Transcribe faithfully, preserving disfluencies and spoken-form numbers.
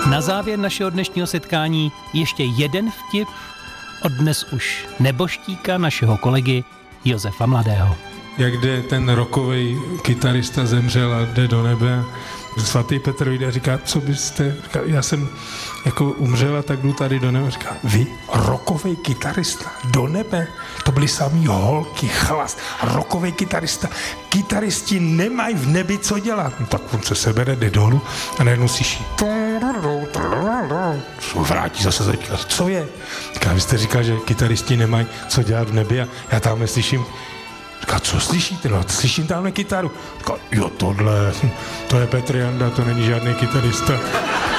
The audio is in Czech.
Na závěr našeho dnešního setkání ještě jeden vtip od dnes už neboštíka našeho kolegy Josefa Mladého. Jak jde ten rockovej kytarista, zemřel a jde do nebe. Svatý Petr vyjde a říká, co byste, říká, já jsem jako umřel a tak jdu tady do nebe. Říká, vy, rockovej kytarista, do nebe? To byly samý holky, chlas, rockovej kytarista. Kytaristi nemají v nebi co dělat. No, tak on se sebere, jde dolů a najednou slyší. Vrátí zase za co je? Říká, vy jste říkal, že kytaristi nemají co dělat v nebi a já tam neslyším. Říká, co slyšíte? No, slyším tamhle kytaru. Říká, jo, tohle, to je Petr Janda, to není žádný kytarista.